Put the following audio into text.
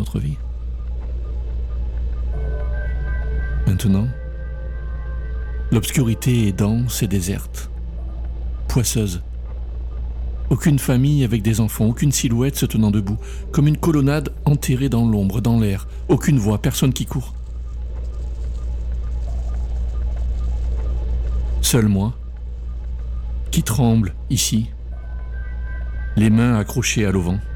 notre vie. Maintenant, l'obscurité est dense et déserte, poisseuse. Aucune famille avec des enfants, aucune silhouette se tenant debout, comme une colonnade enterrée dans l'ombre, dans l'air. Aucune voix, personne qui court. Seul moi, qui tremble ici, les mains accrochées à l'auvent.